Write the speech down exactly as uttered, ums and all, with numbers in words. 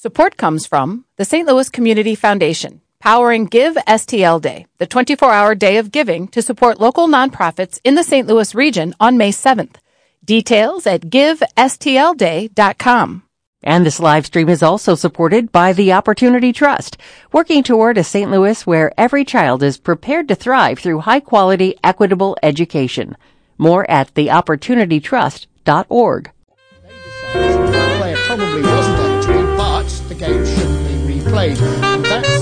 Support comes from the Saint Louis Community Foundation, powering Give S T L Day, the twenty-four hour day of giving to support local nonprofits in the Saint Louis region on May seventh. Details at give s t l day dot com. And this live stream is also supported by the Opportunity Trust, working toward a Saint Louis where every child is prepared to thrive through high-quality, equitable education. More at the opportunity trust dot org. The player probably wasn't entertained, but the game shouldn't be replayed. And that's